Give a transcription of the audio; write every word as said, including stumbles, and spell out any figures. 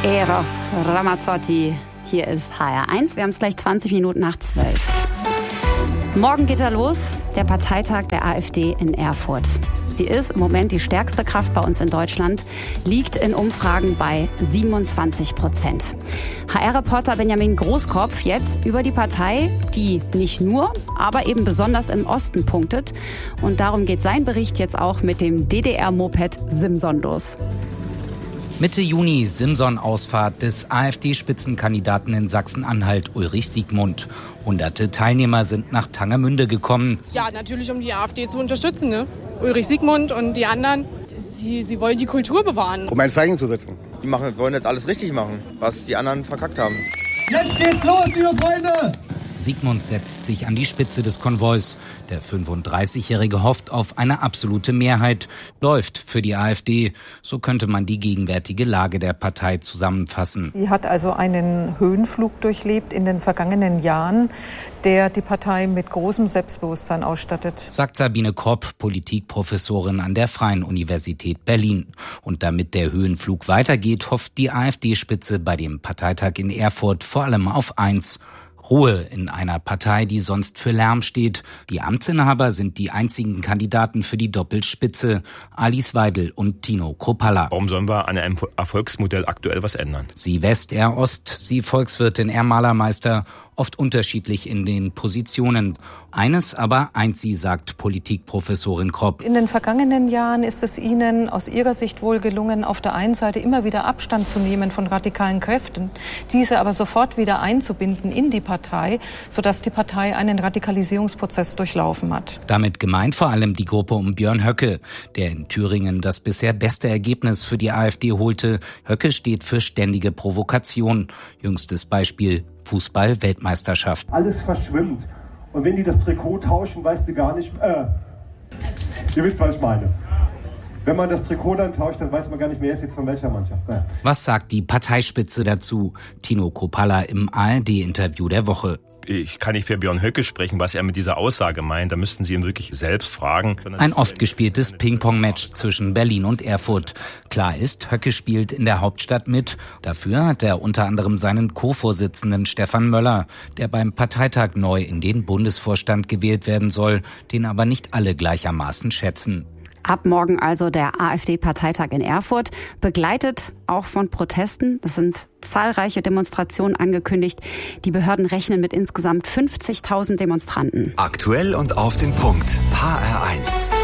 Eros Ramazzotti. Hier ist H R eins. Wir haben es gleich zwanzig Minuten nach zwölf. Morgen geht er los, der Parteitag der AfD in Erfurt. Sie ist im Moment die stärkste Kraft bei uns in Deutschland, liegt in Umfragen bei siebenundzwanzig Prozent. H R-Reporter Benjamin Großkopf jetzt über die Partei, die nicht nur, aber eben besonders im Osten punktet. Und darum geht sein Bericht jetzt auch mit dem D D R-Moped Simson los. Mitte Juni Simson-Ausfahrt des AfD-Spitzenkandidaten in Sachsen-Anhalt Ulrich Siegmund. Hunderte Teilnehmer sind nach Tangermünde gekommen. Ja, natürlich, um die AfD zu unterstützen. Ne? Ulrich Siegmund und die anderen, sie, sie wollen die Kultur bewahren. Um ein Zeichen zu setzen. Die machen, wollen jetzt alles richtig machen, was die anderen verkackt haben. Jetzt geht's los, liebe Freunde! Siegmund setzt sich an die Spitze des Konvois. Der fünfunddreißigjährige hofft auf eine absolute Mehrheit, läuft für die AfD. So könnte man die gegenwärtige Lage der Partei zusammenfassen. Sie hat also einen Höhenflug durchlebt in den vergangenen Jahren, der die Partei mit großem Selbstbewusstsein ausstattet. Sagt Sabine Kropp, Politikprofessorin an der Freien Universität Berlin. Und damit der Höhenflug weitergeht, hofft die AfD-Spitze bei dem Parteitag in Erfurt vor allem auf eins: Ruhe in einer Partei, die sonst für Lärm steht. Die Amtsinhaber sind die einzigen Kandidaten für die Doppelspitze, Alice Weidel und Tino Kruppalla. Warum sollen wir an einem Erfolgsmodell aktuell was ändern? Sie West, er Ost, sie Volkswirtin, er Malermeister, oft unterschiedlich in den Positionen. Eines aber eint sie, sagt Politikprofessorin Kropp. In den vergangenen Jahren ist es Ihnen aus Ihrer Sicht wohl gelungen, auf der einen Seite immer wieder Abstand zu nehmen von radikalen Kräften, diese aber sofort wieder einzubinden in die Partei, sodass die Partei einen Radikalisierungsprozess durchlaufen hat. Damit gemeint vor allem die Gruppe um Björn Höcke, der in Thüringen das bisher beste Ergebnis für die AfD holte. Höcke steht für ständige Provokation. Jüngstes Beispiel: Fußball-Weltmeisterschaft. Alles verschwimmt. Und wenn die das Trikot tauschen, weißt du gar nicht, äh, ihr wisst, was ich meine. Wenn man das Trikot dann tauscht, dann weiß man gar nicht mehr, wer ist jetzt von welcher Mannschaft. Ja. Was sagt die Parteispitze dazu? Tino Kruppalla im A R D-Interview der Woche. Ich kann nicht für Björn Höcke sprechen, was er mit dieser Aussage meint. Da müssten Sie ihn wirklich selbst fragen. Ein oft gespieltes Ping-Pong-Match zwischen Berlin und Erfurt. Klar ist, Höcke spielt in der Hauptstadt mit. Dafür hat er unter anderem seinen Co-Vorsitzenden Stefan Möller, der beim Parteitag neu in den Bundesvorstand gewählt werden soll, den aber nicht alle gleichermaßen schätzen. Ab morgen also der AfD-Parteitag in Erfurt, begleitet auch von Protesten. Es sind zahlreiche Demonstrationen angekündigt. Die Behörden rechnen mit insgesamt fünfzigtausend Demonstranten. Aktuell und auf den Punkt. H R eins.